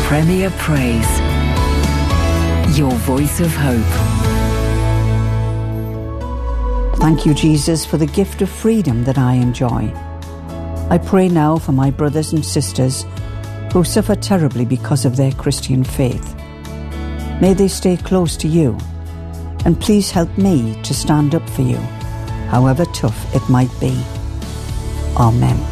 Premier Praise. Your voice of hope. Thank you, Jesus, for the gift of freedom that I enjoy. I pray now for my brothers and sisters who suffer terribly because of their Christian faith. May they stay close to you, and please help me to stand up for you, however tough it might be. Amen.